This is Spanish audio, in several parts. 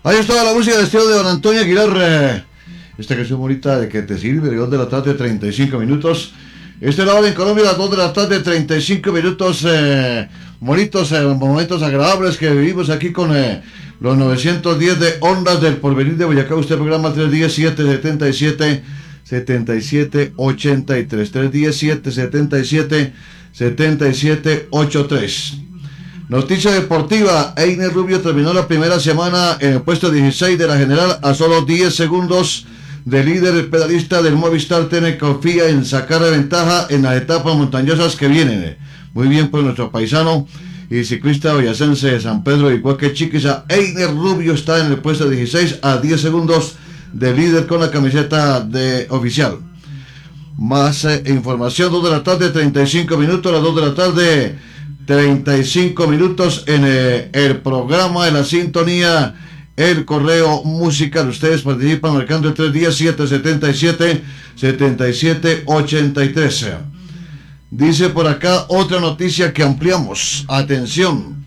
Ahí está la música de estilo de don Antonio Aguilar. Esta canción bonita de que te sirve, de 2 de la tarde, 35 minutos. Este lado en Colombia, las 2 de la tarde, 35 minutos. Bonitos momentos agradables que vivimos aquí con los 910 de Ondas del Porvenir de Boyacá. Usted programa 317-77-77-83. 317-77-77-83. Noticia deportiva: Einer Rubio terminó la primera semana en el puesto 16 de la general, a solo 10 segundos del líder. El pedalista del Movistar tiene confía en sacar ventaja en las etapas montañosas que vienen. Muy bien por nuestro paisano y ciclista boyacense de San Pedro, igual que Chiquiza. Einer Rubio está en el puesto 16 a 10 segundos del líder con la camiseta de oficial. Más información: 2 de la tarde, 35 minutos, a las 2 de la tarde, 35 minutos en el programa de la sintonía, el correo musical. Ustedes participan marcando el 317-77-77-83. Dice por acá otra noticia que ampliamos. Atención: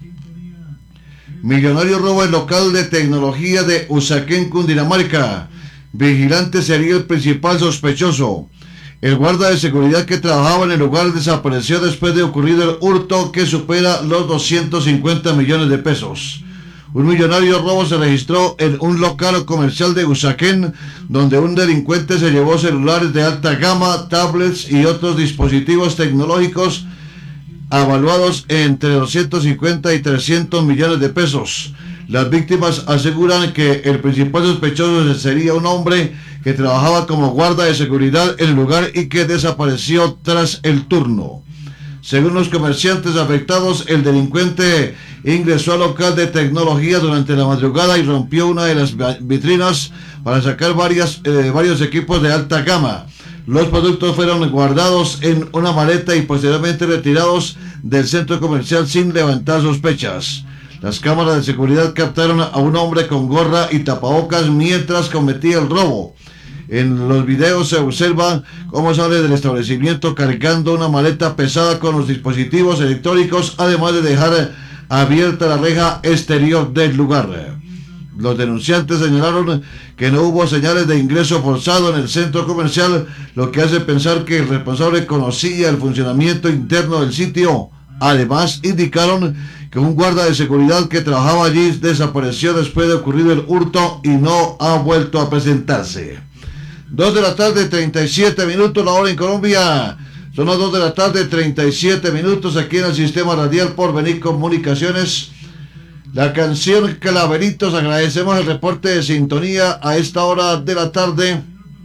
millonario roba el local de tecnología de Usaquén, Cundinamarca. Vigilante sería el principal sospechoso. El guarda de seguridad que trabajaba en el lugar desapareció después de ocurrido el hurto que supera los 250 millones de pesos. Un millonario robo se registró en un local comercial de Usaquén, donde un delincuente se llevó celulares de alta gama, tablets y otros dispositivos tecnológicos avaluados entre 250 y 300 millones de pesos. Las víctimas aseguran que el principal sospechoso sería un hombre que trabajaba como guarda de seguridad en el lugar y que desapareció tras el turno. Según los comerciantes afectados, el delincuente ingresó al local de tecnología durante la madrugada y rompió una de las vitrinas para sacar varios equipos de alta gama. Los productos fueron guardados en una maleta y posteriormente retirados del centro comercial sin levantar sospechas. Las cámaras de seguridad captaron a un hombre con gorra y tapabocas mientras cometía el robo. En los videos se observa cómo sale del establecimiento cargando una maleta pesada con los dispositivos electrónicos, además de dejar abierta la reja exterior del lugar. Los denunciantes señalaron que no hubo señales de ingreso forzado en el centro comercial, lo que hace pensar que el responsable conocía el funcionamiento interno del sitio. Además, indicaron que un guarda de seguridad que trabajaba allí desapareció después de ocurrido el hurto y no ha vuelto a presentarse. 2 de la tarde, 37 minutos, la hora en Colombia. Son las 2 de la tarde, 37 minutos, aquí en el sistema radial Porvenir Comunicaciones. La canción Claveritos. Agradecemos el reporte de sintonía a esta hora de la tarde.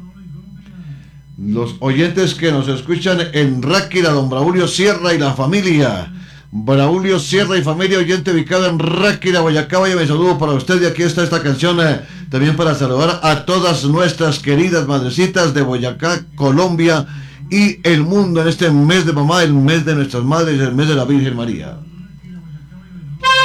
Los oyentes que nos escuchan en Ráquira, don Braulio Sierra y la familia. Braulio Sierra y familia, oyente ubicado en Ráquira, Boyacá. Vaya, me saludo para usted y aquí está esta canción también para saludar a todas nuestras queridas madrecitas de Boyacá, Colombia y el mundo en este mes de mamá, el mes de nuestras madres, el mes de la Virgen María.